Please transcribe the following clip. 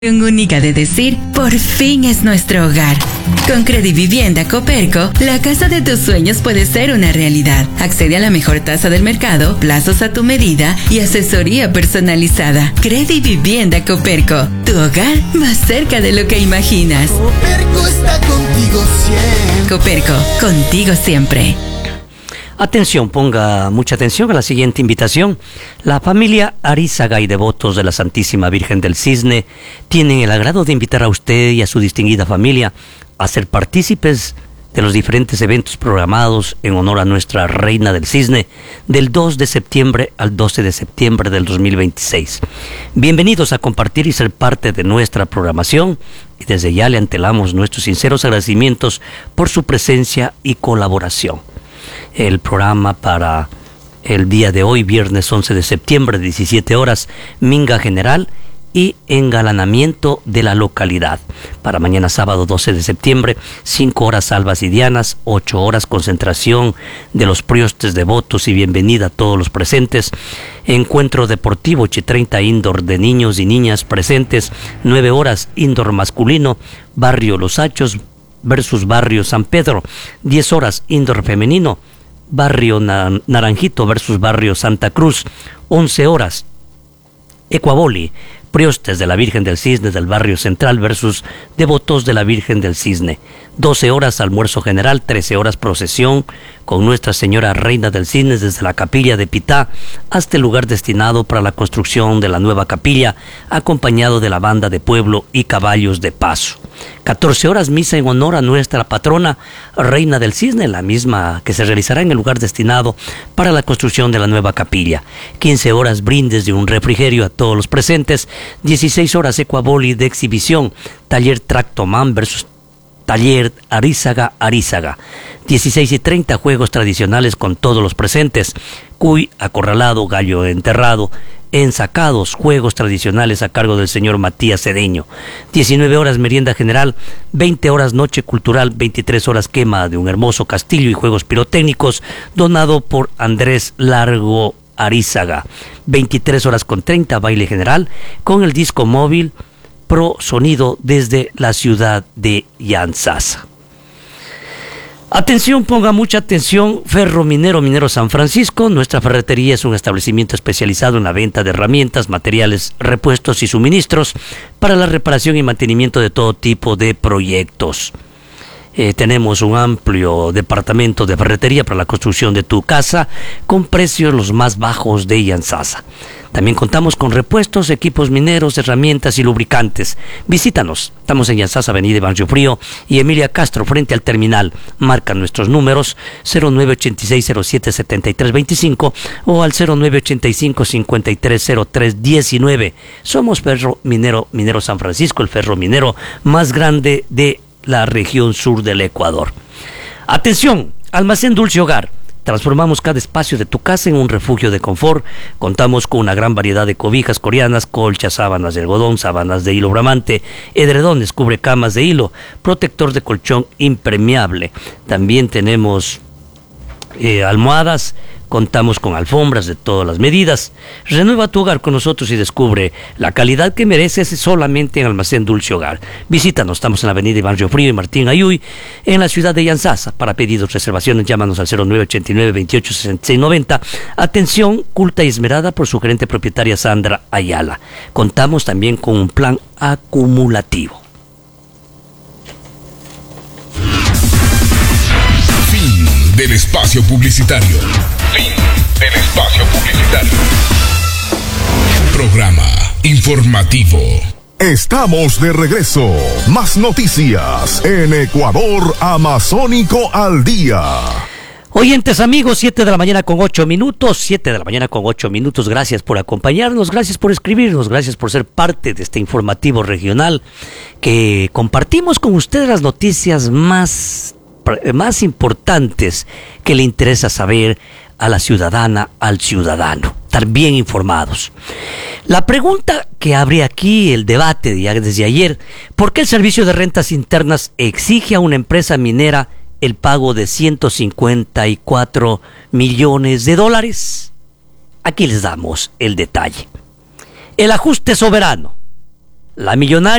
Única de decir, por fin es nuestro hogar. Con Credivivienda Coperco, la casa de tus sueños puede ser una realidad. Accede a la mejor tasa del mercado, plazos a tu medida y asesoría personalizada. Credivivienda Coperco, tu hogar más cerca de lo que imaginas. Coperco está contigo siempre. Coperco, contigo siempre. Atención, ponga mucha atención a la siguiente invitación. La familia Arizaga y devotos de la Santísima Virgen del Cisne tienen el agrado de invitar a usted y a su distinguida familia a ser partícipes de los diferentes eventos programados en honor a nuestra Reina del Cisne del 2 de septiembre al 12 de septiembre del 2026. Bienvenidos a compartir y ser parte de nuestra programación y desde ya le antelamos nuestros sinceros agradecimientos por su presencia y colaboración. El programa para el día de hoy, viernes 11 de septiembre, 17 horas, minga general y engalanamiento de la localidad. Para mañana sábado 12 de septiembre, 5 horas salvas y dianas, 8 horas concentración de los priostes devotos y bienvenida a todos los presentes. Encuentro deportivo 8:30 indoor de niños y niñas presentes, 9 horas indoor masculino, barrio Los Hachos versus barrio San Pedro, 10 horas indoor femenino, barrio Naranjito versus barrio Santa Cruz, 11 horas Ecuaboli, priostes de la Virgen del Cisne del barrio Central versus devotos de la Virgen del Cisne, 12 horas almuerzo general, 13 horas procesión con Nuestra Señora Reina del Cisne desde la capilla de Pitá hasta el lugar destinado para la construcción de la nueva capilla, acompañado de la banda de pueblo y caballos de paso. 14 horas misa en honor a nuestra patrona Reina del Cisne, la misma que se realizará en el lugar destinado para la construcción de la nueva capilla. 15 horas brindes de un refrigerio a todos los presentes. 16 horas Ecuaboli de exhibición, taller Tractoman versus taller Arizaga. 16:30 juegos tradicionales con todos los presentes. Cuy, acorralado, gallo enterrado, ensacados, juegos tradicionales a cargo del señor Matías Cedeño. 19 horas merienda general, 20 horas noche cultural, 23 horas quema de un hermoso castillo y juegos pirotécnicos donado por Andrés Largo Arizaga. 23 horas con 30 baile general con el disco móvil Pro Sonido desde la ciudad de Yantzaza. Atención, ponga mucha atención, Ferro Minero San Francisco. Nuestra ferretería es un establecimiento especializado en la venta de herramientas, materiales, repuestos y suministros para la reparación y mantenimiento de todo tipo de proyectos. Tenemos un amplio departamento de ferretería para la construcción de tu casa con precios los más bajos de Yantzaza. También contamos con repuestos, equipos mineros, herramientas y lubricantes. Visítanos. Estamos en Yantzaza, Avenida Barrio Frío y Emilia Castro, frente al terminal. Marca nuestros números 0986077325 o al 0985530319. Somos Ferro Minero San Francisco, el ferro minero más grande de la región sur del Ecuador. Atención, Almacén Dulce Hogar. Transformamos cada espacio de tu casa en un refugio de confort. Contamos con una gran variedad de cobijas coreanas, colchas, sábanas de algodón, sábanas de hilo bramante, edredones, cubrecamas de hilo, protector de colchón impermeable. También tenemos almohadas. Contamos con alfombras de todas las medidas. Renueva tu hogar con nosotros y descubre la calidad que mereces solamente en Almacén Dulce Hogar. Visítanos, estamos en la avenida Barrio Frío y Martín Ayuy, en la ciudad de Yantzaza. Para pedidos, reservaciones, llámanos al 0989-286690. Atención culta y esmerada por su gerente propietaria Sandra Ayala. Contamos también con un plan acumulativo. Del espacio publicitario. Fin del espacio publicitario. Programa informativo. Estamos de regreso. Más noticias en Ecuador Amazónico al día. Oyentes amigos, 7 de la mañana con 8 minutos, 7 de la mañana con 8 minutos. Gracias por acompañarnos, gracias por escribirnos, gracias por ser parte de este informativo regional que compartimos con ustedes las noticias más importantes que le interesa saber a la ciudadana, al ciudadano, estar bien informados. La pregunta que abre aquí el debate desde ayer: ¿por qué el Servicio de Rentas Internas exige a una empresa minera el pago de 154 millones de dólares? Aquí les damos el detalle. El ajuste soberano La millonaria